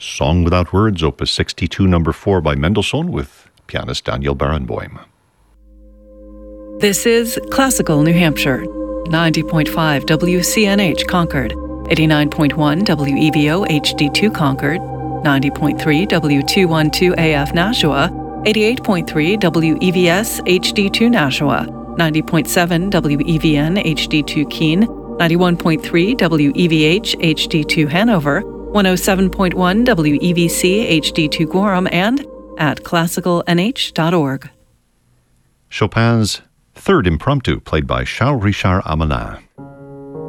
Song Without Words, Opus 62, number 4 by Mendelssohn with pianist Daniel Barenboim. This is Classical New Hampshire, 90.5 WCNH Concord, 89.1 WEVO HD2 Concord, 90.3 W212 AF Nashua, 88.3 WEVS HD2 Nashua, 90.7 WEVN HD2 Keene, 91.3 WEVH HD2 Hanover, 107.1 WEVC HD2 Gorham, and at classicalnh.org. Chopin's Third Impromptu, played by Charles Richard Amelin.